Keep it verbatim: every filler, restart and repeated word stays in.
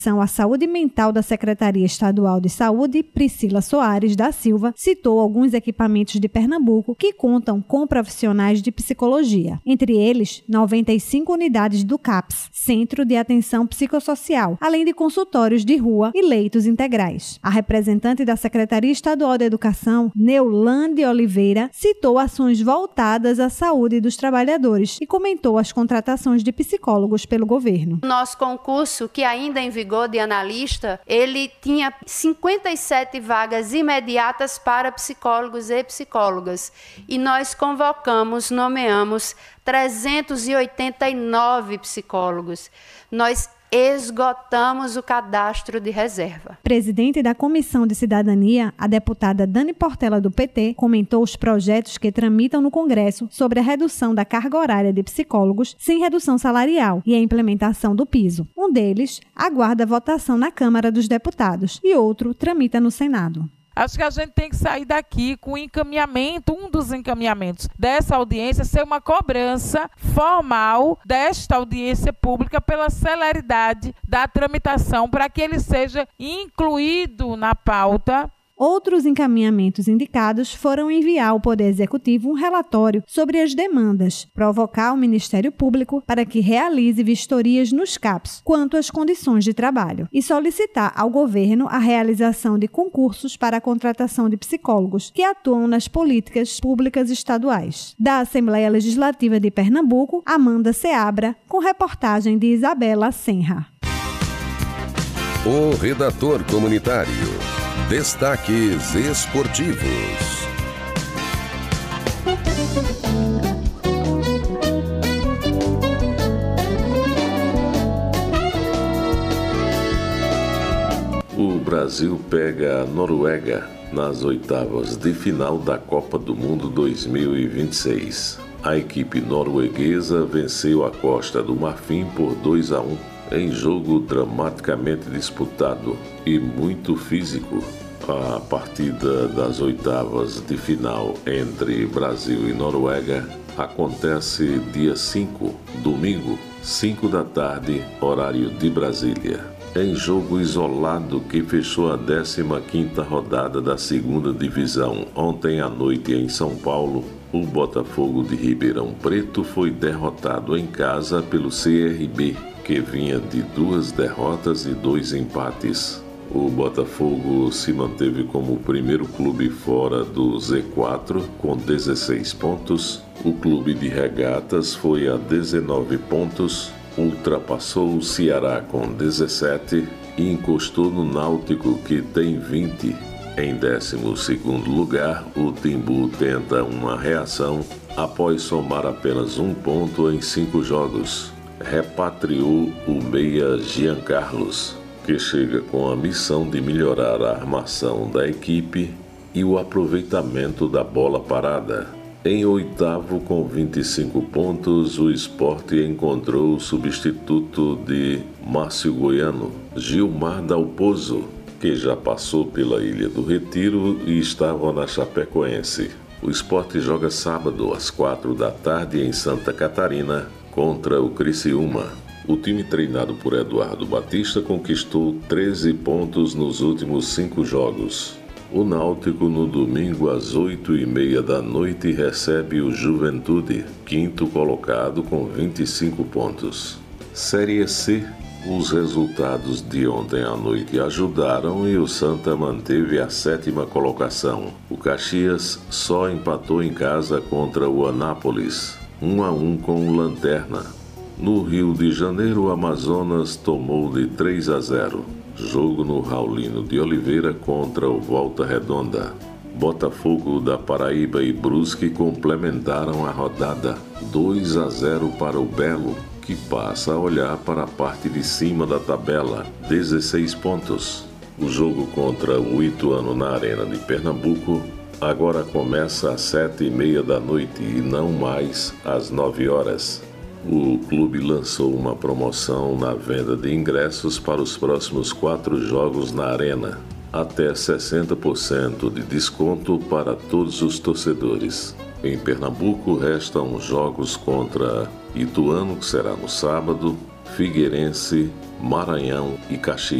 A Saúde Mental da Secretaria Estadual de Saúde, Priscila Soares da Silva, citou alguns equipamentos de Pernambuco que contam com profissionais de psicologia. Entre eles, noventa e cinco unidades do CAPS, Centro de Atenção Psicossocial, além de consultórios de rua e leitos integrais. A representante da Secretaria Estadual de Educação, Neulande Oliveira, citou ações voltadas à saúde dos trabalhadores e comentou as contratações de psicólogos pelo governo. Nosso concurso, que ainda é em vigor de analista, ele tinha cinquenta e sete vagas imediatas para psicólogos e psicólogas. E nós convocamos, nomeamos trezentos e oitenta e nove psicólogos. Nós esgotamos o cadastro de reserva. Presidente da Comissão de Cidadania, a deputada Dani Portela, do P T, comentou os projetos que tramitam no Congresso sobre a redução da carga horária de psicólogos sem redução salarial e a implementação do piso. Um deles aguarda votação na Câmara dos Deputados e outro tramita no Senado. Acho que a gente tem que sair daqui com o encaminhamento, um dos encaminhamentos dessa audiência ser uma cobrança formal desta audiência pública pela celeridade da tramitação, para que ele seja incluído na pauta. Outros encaminhamentos indicados foram enviar ao Poder Executivo um relatório sobre as demandas, provocar o Ministério Público para que realize vistorias nos CAPs quanto às condições de trabalho e solicitar ao governo a realização de concursos para a contratação de psicólogos que atuam nas políticas públicas estaduais. Da Assembleia Legislativa de Pernambuco, Amanda Seabra, com reportagem de Isabela Senra. O redator comunitário. Destaques esportivos. O Brasil pega a Noruega nas oitavas de final da Copa do Mundo dois mil e vinte e seis. A equipe norueguesa venceu a Costa do Marfim por dois a um. Em jogo dramaticamente disputado e muito físico. A partida das oitavas de final entre Brasil e Noruega acontece dia cinco, domingo, cinco da tarde, horário de Brasília. Em jogo isolado que fechou a décima quinta rodada da segunda divisão ontem à noite em São Paulo, o Botafogo de Ribeirão Preto foi derrotado em casa pelo C R B, que vinha de duas derrotas e dois empates. O Botafogo se manteve como o primeiro clube fora do Z quatro, com dezesseis pontos. O clube de Regatas foi a dezenove pontos, ultrapassou o Ceará com dezessete e encostou no Náutico, que tem vinte. Em décimo segundo lugar, o Timbu tenta uma reação após somar apenas um ponto em cinco jogos. Repatriou o meia Jean Carlos, que chega com a missão de melhorar a armação da equipe e o aproveitamento da bola parada. Em oitavo, com vinte e cinco pontos, o Sport encontrou o substituto de Márcio Goiano, Gilmar Dalpozo, que já passou pela Ilha do Retiro e estava na Chapecoense. O Sport joga sábado às quatro da tarde em Santa Catarina contra o Criciúma. O time treinado por Eduardo Batista conquistou treze pontos nos últimos cinco jogos. O Náutico, no domingo às oito e meia da noite, recebe o Juventude, quinto colocado com vinte e cinco pontos. Série C. Os resultados de ontem à noite ajudaram e o Santa manteve a sétima colocação. O Caxias só empatou em casa contra o Anápolis, um a um com o Lanterna. No Rio de Janeiro, o Amazonas tomou de três a zero. Jogo no Raulino de Oliveira contra o Volta Redonda. Botafogo da Paraíba e Brusque complementaram a rodada, dois a zero para o Belo, que passa a olhar para a parte de cima da tabela, dezesseis pontos. O jogo contra o Ituano na Arena de Pernambuco agora começa às sete e meia da noite e não mais às nove horas. O clube lançou uma promoção na venda de ingressos para os próximos quatro jogos na Arena, até sessenta por cento de desconto para todos os torcedores. Em Pernambuco restam jogos contra Ituano, que será no sábado, Figueirense, Maranhão e Caxias.